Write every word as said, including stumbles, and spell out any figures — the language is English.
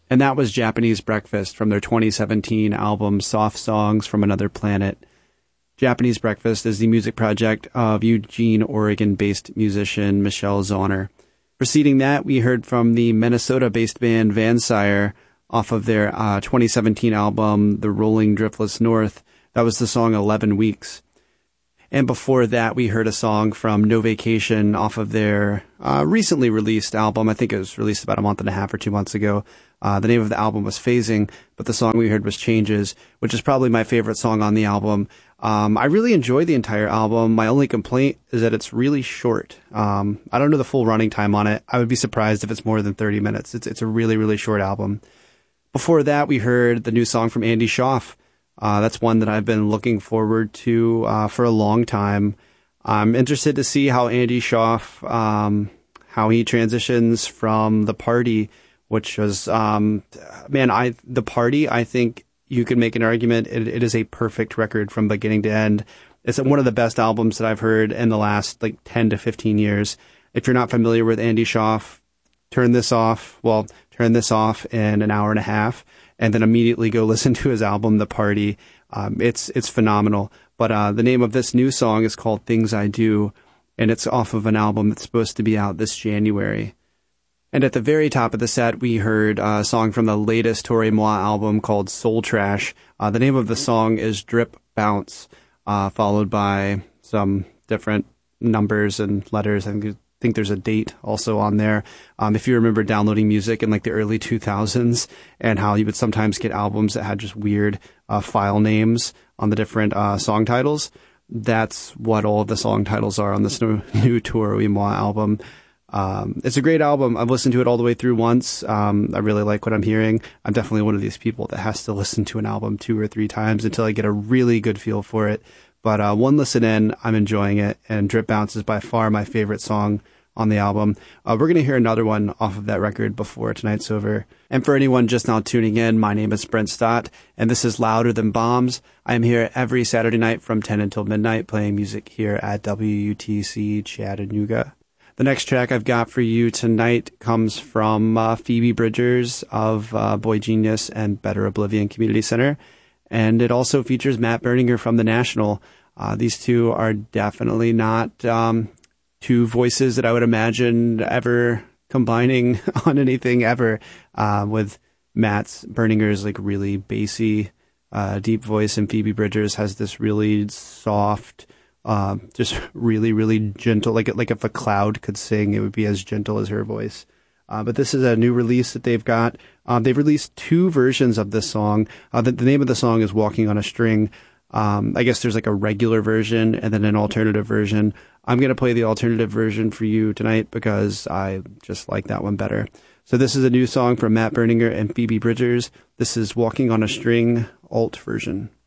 And that was Japanese Breakfast from their twenty seventeen album Soft Songs from Another Planet. Japanese Breakfast is the music project of Eugene, Oregon-based musician Michelle Zauner. Preceding that, we heard from the Minnesota-based band Vansire off of their uh, twenty seventeen album The Rolling Driftless North. That was the song eleven weeks. And before that, we heard a song from No Vacation off of their uh, recently released album. I think it was released about a month and a half or two months ago. Uh, the name of the album was Phasing, but the song we heard was Changes, which is probably my favorite song on the album. Um, I really enjoyed the entire album. My only complaint is that it's really short. Um, I don't know the full running time on it. I would be surprised if it's more than thirty minutes. It's, it's a really, really short album. Before that, we heard the new song from Andy Schaaf. Uh, that's one that I've been looking forward to uh, for a long time. I'm interested to see how Andy Schaaf, um, how he transitions from The Party, which was, um, man, I The Party, I think you could make an argument. It, it is a perfect record from beginning to end. It's one of the best albums that I've heard in the last like ten to fifteen years. If you're not familiar with Andy Schaaf, turn this off. Well, turn this off in an hour and a half, and then immediately go listen to his album, The Party. Um, it's it's phenomenal. But uh, the name of this new song is called Things I Do, and it's off of an album that's supposed to be out this January. And at the very top of the set, we heard a song from the latest Tore Moi album called Soul Trash. Uh, the name of the song is Drip Bounce, uh, followed by some different numbers and letters. I think think there's a date also on there. Um, if you remember downloading music in like the early two thousands and how you would sometimes get albums that had just weird uh, file names on the different uh, song titles, that's what all of the song titles are on this new, new Tore Moi album. Um, it's a great album. I've listened to it all the way through once. Um, I really like what I'm hearing. I'm definitely one of these people that has to listen to an album two or three times until I get a really good feel for it. But uh, one listen in, I'm enjoying it, and Drip Bounce is by far my favorite song on the album. Uh, we're going to hear another one off of that record before tonight's over. And for anyone just now tuning in, my name is Brent Stott, and this is Louder Than Bombs. I am here every Saturday night from ten until midnight playing music here at W U T C Chattanooga. The next track I've got for you tonight comes from uh, Phoebe Bridgers of uh, Boy Genius and Better Oblivion Community Center. And it also features Matt Berninger from The National. Uh, these two are definitely not um, two voices that I would imagine ever combining on anything ever, uh, with Matt's Berninger's like really bassy, uh, deep voice, and Phoebe Bridgers has this really soft, uh, just really, really gentle, like like if a cloud could sing, it would be as gentle as her voice. Uh, but this is a new release that they've got. Um, they've released two versions of this song. Uh, the, the name of the song is Walking on a String. Um, I guess there's like a regular version and then an alternative version. I'm going to play the alternative version for you tonight because I just like that one better. So this is a new song from Matt Berninger and Phoebe Bridgers. This is Walking on a String, alt version.